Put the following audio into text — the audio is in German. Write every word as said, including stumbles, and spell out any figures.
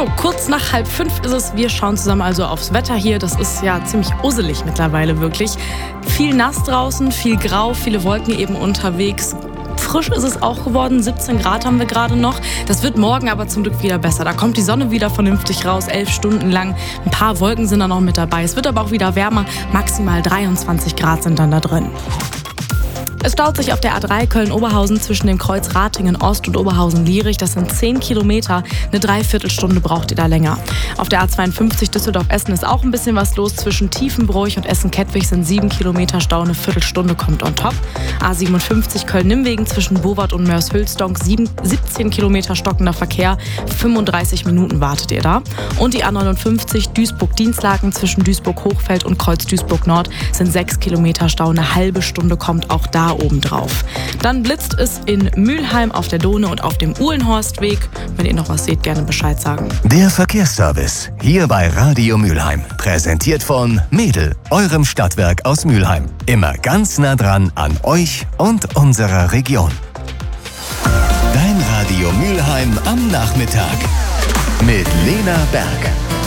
So, kurz nach halb fünf ist es. Wir schauen zusammen also aufs Wetter hier. Das ist ja ziemlich usselig mittlerweile wirklich. Viel nass draußen, viel grau, viele Wolken eben unterwegs. Frisch ist es auch geworden, siebzehn Grad haben wir gerade noch. Das wird morgen aber zum Glück wieder besser. Da kommt die Sonne wieder vernünftig raus, elf Stunden lang. Ein paar Wolken sind da noch mit dabei. Es wird aber auch wieder wärmer, maximal dreiundzwanzig Grad sind dann da drin. Es staut sich auf der A drei Köln-Oberhausen zwischen dem Kreuz Ratingen-Ost und Oberhausen-Lierich. Das sind zehn Kilometer. Eine Dreiviertelstunde braucht ihr da länger. Auf der A zweiundfünfzig Düsseldorf-Essen ist auch ein bisschen was los. Zwischen Tiefenbroich und Essen-Kettwig sind sieben Kilometer Stau. Eine Viertelstunde kommt on top. A siebenundfünfzig Köln-Nimmwegen zwischen Bowart und Mörs-Hülsdonk. siebzehn Kilometer stockender Verkehr. fünfunddreißig Minuten wartet ihr da. Und die A neunundfünfzig Duisburg-Dienstlaken zwischen Duisburg-Hochfeld und Kreuz Duisburg-Nord sind sechs Kilometer Stau. Eine halbe Stunde kommt auch da obendrauf. Dann blitzt es in Mülheim auf der Dohne und auf dem Uhlenhorstweg. Wenn ihr noch was seht, gerne Bescheid sagen. Der Verkehrsservice hier bei Radio Mülheim. Präsentiert von Mädel, eurem Stadtwerk aus Mülheim. Immer ganz nah dran an euch und unserer Region. Dein Radio Mülheim am Nachmittag mit Lena Berg.